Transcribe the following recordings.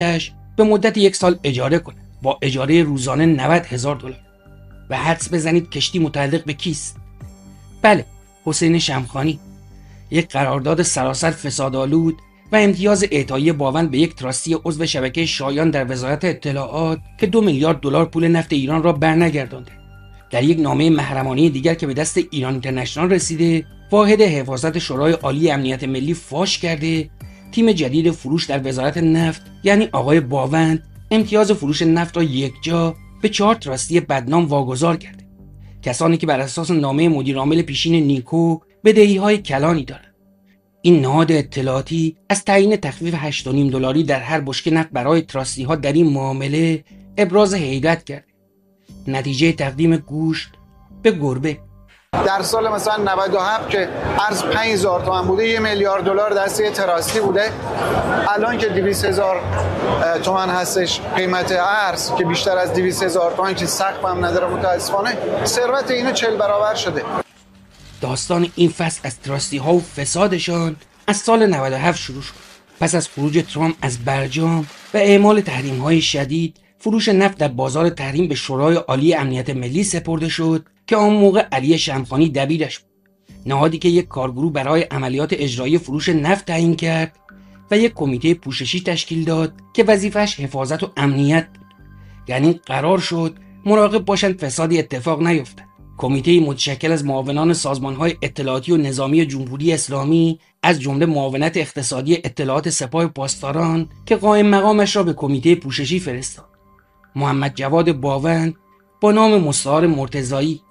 به مدت 1 سال اجاره کنه با اجاره روزانه $90,000 و حدس بزنید کشتی متعلق به کیست؟ بله، حسین شمخانی. یک قرارداد سراسر فسادآلود و امتیاز اعطایی باوند به یک تراستی عضو شبکه شایان در وزارت اطلاعات که $2 میلیارد پول نفت ایران را برنگردانده. در یک نامه محرمانه دیگر که به دست ایران اینترنشنال رسیده، واحد حفاظت شورای عالی امنیت ملی فاش کرده تیم جدید فروش در وزارت نفت یعنی آقای باوند امتیاز فروش نفت را یکجا به 4 تراستی بدنام واگذار کرده. کسانی که بر اساس نامه مدیرعامل پیشین نیکو بدهی‌های کلانی دارند. این نهاد اطلاعاتی از تعیین تخفیف $8.5 در هر بشکه نفت برای تراستی ها در این معامله ابراز حیرت کرد. نتیجه تقدیم گوشت به گربه. در سال مثلا 97 که ارز 5000 تومان بوده $1 میلیارد دست یه تراستی بوده. الان که 200,000 تومان هستش قیمت ارز که بیشتر از 200,000 تومان که سقف هم نداره متاسفانه، ثروت اینو 40 برابر شده. داستان این فصل از تراستی ها و فسادشان از سال 97 شروع شد. پس از خروج ترامپ از برجام و اعمال تحریم های شدید، فروش نفت در بازار تحریم به شورای عالی امنیت ملی سپرده شد که آن موقع علی شمخانی دبیرش بود. نهادی که یک کارگروه برای عملیات اجرایی فروش نفت تعیین کرد و یک کمیته پوششی تشکیل داد که وظیفه‌اش حفاظت و امنیت بود. یعنی قرار شد مراقب باشند فسادی اتفاق نیفتد. کمیته متشکل از معاونان سازمان‌های اطلاعاتی و نظامی جمهوری اسلامی از جمله معاونت اقتصادی اطلاعات سپاه پاسداران که قائم مقامش را به کمیته پوششی فرستاد. محمد جواد باوند با نام مستعار مرتضایی.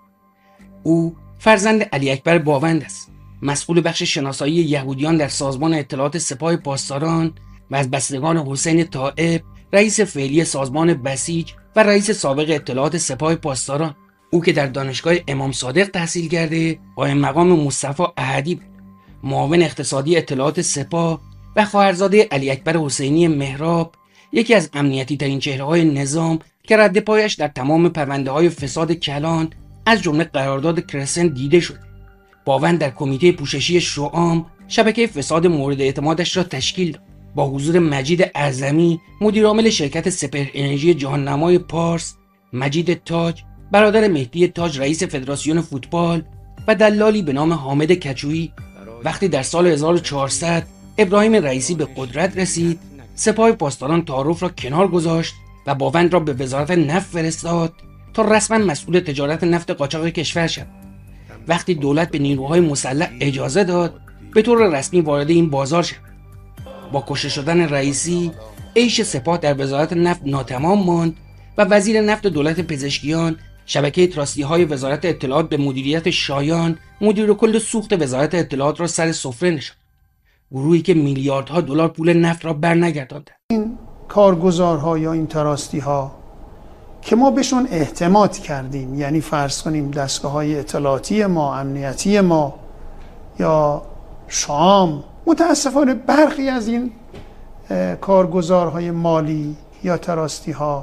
او فرزند علی اکبر باوند است، مسئول بخش شناسایی یهودیان در سازمان اطلاعات سپاه پاسداران و از بستگان حسین طائب، رئیس فعلی سازمان بسیج و رئیس سابق اطلاعات سپاه پاسداران. او که در دانشگاه امام صادق تحصیل کرده، قائم مقام مصطفی احدی بود، معاون اقتصادی اطلاعات سپاه و خواهرزاده علی اکبر حسینی مهراب، یکی از امنیتی ترین چهره‌های نظام که رد پایش در تمام پرونده‌های فساد کلان از جمله قرارداد کرسنت دیده شد. باوند در کمیته پوششی شعام شبکه فساد مورد اعتمادش را تشکیل داد با حضور مجید اعظمی، مدیرعامل شرکت سپهر انرژی جهاننمای پارس، مجید تاج برادر مهدی تاج رئیس فدراسیون فوتبال و دلالی به نام حامد کچویی. وقتی در سال 1400 ابراهیم رئیسی به قدرت رسید، سپاه پاسداران تعارف را کنار گذاشت و باوند را به وزارت نفت فرستاد تا رسما مسئول تجارت نفت قاچاق کشور شد. وقتی دولت به نیروهای مسلح اجازه داد به طور رسمی وارد این بازار شد. با کشته شدن رئیسی، عیش سپاه در وزارت نفت ناتمام ماند و وزیر نفت دولت پزشکیان شبکه تراستی های وزارت اطلاعات به مدیریت شایان مدیر کل سوخت وزارت اطلاعات را سر سفره نشاند. گروهی که میلیاردها دلار پول نفت را برنگرداند. این کارگزارها یا این تراستی ها که ما بهشون اعتماد کردیم، یعنی فرض کنیم دستگاه‌های اطلاعاتی ما، امنیتی ما یا شام، متاسفانه برخی از این کارگزارهای مالی یا تراستی ها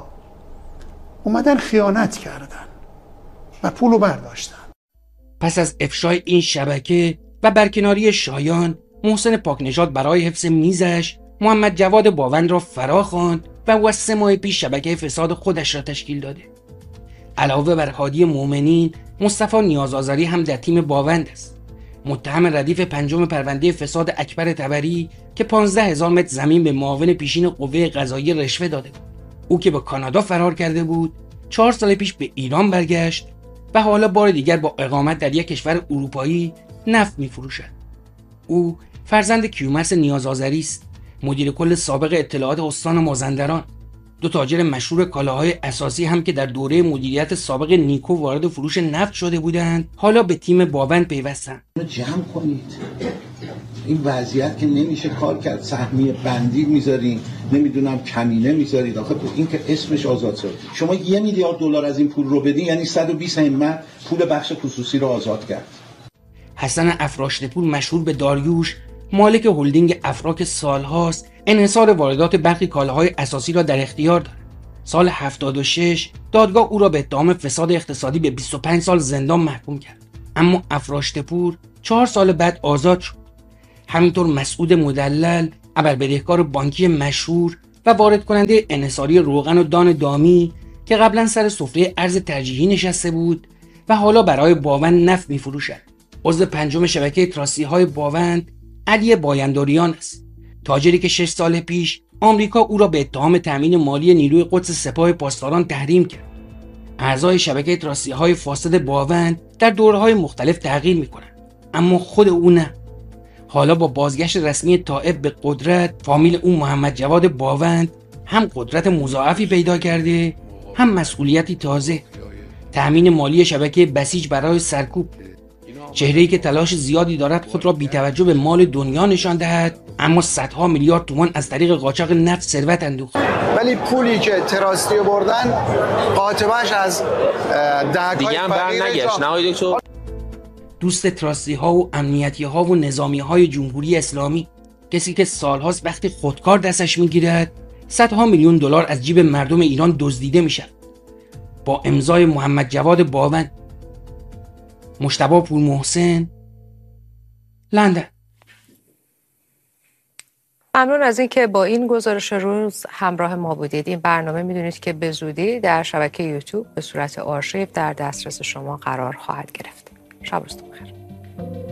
اومدن خیانت کردن و پولو برداشتن. پس از افشای این شبکه و برکناری شایان، محسن پاکنژاد برای حفظ میزش محمد جواد باوند را فرا خواند و او از 3 ماه پیش شبکه فساد خودش را تشکیل داده. علاوه بر هادی مومنین، مصطفی نیازآذری هم در تیم باوند است. متهم ردیف 5 پرونده فساد اکبر طبری که 15,000 متر زمین به معاون پیشین قوه قضاییه رشوه داده بود. او که به کانادا فرار کرده بود، 4 سال پیش به ایران برگشت و حالا بار دیگر با اقامت در یک کشور اروپایی نفت می‌فروشد. او فرزند کیومرث نیازآذری است، مدیر کل سابق اطلاعات استان مازندران. 2 تاجر مشهور کالاهای اساسی هم که در دوره مدیریت سابق نیکو وارد فروش نفت شده بودند، حالا به تیم باوند پیوستند. جمع کنید. این وضعیت که نمیشه کار کرد. سهمیه بندی میذارین، نمیدونم کمینه میذارید. آخه این که اسمش آزاد شد. شما $1 میلیارد از این پول رو بدین، یعنی 120 همت پول بخش خصوصی رو آزاد کرد. حسن افراشتپور مشهور به داریوش، مالک هلدینگ افراک سالهاست انحصار واردات برخی کالاهای اساسی را در اختیار دارد. سال 76 دادگاه او را به اتهام فساد اقتصادی به 25 سال زندان محکوم کرد، اما افراشتپور 4 سال بعد آزاد شد. همینطور مسعود مدلل، ابربدهکار بانکی مشهور و وارد کننده انحصاری روغن و دان دامی که قبلا سر سفره ارز ترجیحی نشسته بود و حالا برای باوند نفت می‌فروشد. عضو پنجم شبکه تراستی‌های باوند علی باینداریان است، تاجری که 6 سال پیش آمریکا او را به اتهام تامین مالی نیروی قدس سپاه پاسداران تحریم کرد. اعضای شبکه تراستی‌های فاسد باوند در دوره‌های مختلف تغییر می‌کنند، اما خود او نه. حالا با بازگشت رسمی طائب به قدرت، فامیل او محمد جواد باوند هم قدرت مضاعفی پیدا کرده، هم مسئولیتی تازه. تأمین مالی شبکه بسیج برای سرکوب، چهره‌ای که تلاش زیادی دارد خود را بی توجه به مال دنیا نشان دهد، اما صدها میلیارد تومان از طریق قاچاق نفت ثروت اندوخت. ولی پولی که تراستی بردن قاطبه‌اش از دهک‌های فقیر دوست تراستی ها و امنیتی ها و نظامی های جمهوری اسلامی، کسی که سالهاست وقتی خودکار دستش میگیرد صدها میلیون دلار از جیب مردم ایران دزدیده میشد. با امضای محمد جواد باوند. مجتبی پورمحسن، لندن. ممنون از اینکه با این گزارش روز همراه ما بودید. این برنامه میدونید که به زودی در شبکه یوتیوب به صورت آرشیو در دسترس شما قرار خواهد گرفت. شب روزتون بخیر.